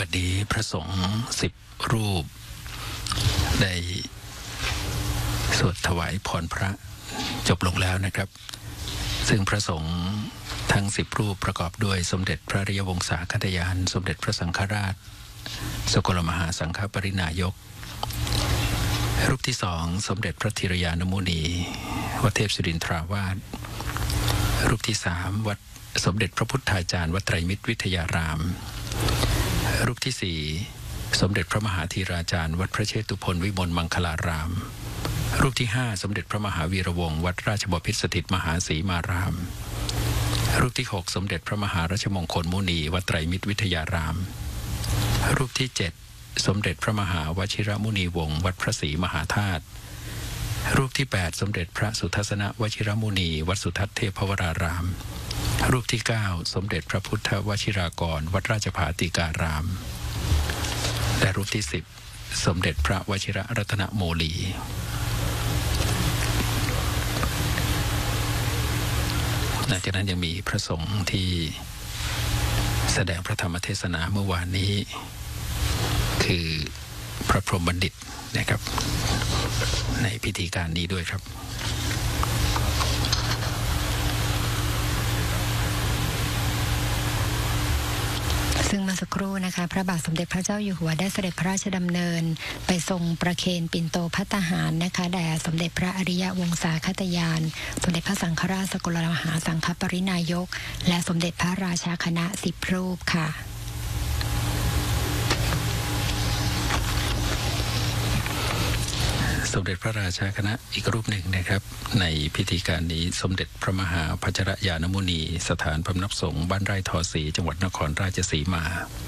บัดนี้พระสงฆ์10 รูปได้สวดถวายพรพระจบลงแล้วนะครับซึ่งพระสงฆ์ทั้ง10 รูปประกอบด้วยสมเด็จพระอริยวงศาคตยานสมเด็จพระสังฆราชสกลมหาสังฆปรินายกรูปที่2สมเด็จพระธีรยานมุนีวัดเทพศิรินทราวาสรูปที่3วัดสมเด็จพระพุทธาจารย์วัดไตรมิตรวิทยารามรูปที่4สมเด็จพระมหาธีราจารย์วัดพระเชตุพนวิมลมังคลารามรูปที่5สมเด็จพระมหาวีระวงศ์วัดราชบพิตรสถิตมหาศรีมารามรูปที่6สมเด็จพระมหารัชมงคลมุนีวัดไตรมิตรวิทยารามรูปที่7สมเด็จพระมหาวชิรมุนีวงศ์วัดพระศรีมหาธาตุรูปที่8สมเด็จพระสุทัศนวชิรมุนีวัดสุทัศน์เทพวรารามรูปที่9สมเด็จพระพุทธวชิรากรวัดราชภาติการามและรูปที่10สมเด็จพระวชิรรัตนโมลีนอกจากนั้นยังมีพระสงฆ์ที่แสดงพระธรรมเทศนาเมื่อวานนี้คือพระพรหมบัณฑิตนะครับในพิธีการนี้ด้วยครับซึ่งเมื่อสักครู่นะคะพระบาทสมเด็จพระเจ้าอยู่หัวได้เสด็จพระราชดำเนินไปทรงประเคนปิ่นโตภัตตาหารนะคะแด่สมเด็จพระอริยวงศาคตยานสมเด็จพระสังฆราชสกลมหาสังฆปรินายกและสมเด็จพระราชาคณะ10 รูปค่ะสมเด็จพระราชาคณะอีกรูปหนึ่งนะครับในพิธีการนี้สมเด็จพระมหาพัชรยานมุนีสถานพำนักสงฆ์บ้านไร่ทอศรีจังหวัดนครราชสีมา